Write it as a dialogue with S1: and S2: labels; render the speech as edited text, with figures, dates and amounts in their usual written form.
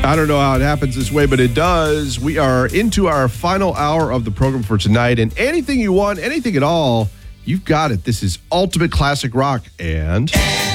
S1: I don't know how it happens this way, but it does. We are into our final hour of the program for tonight, and anything you want, anything at all, you've got it. This is Ultimate Classic Rock and...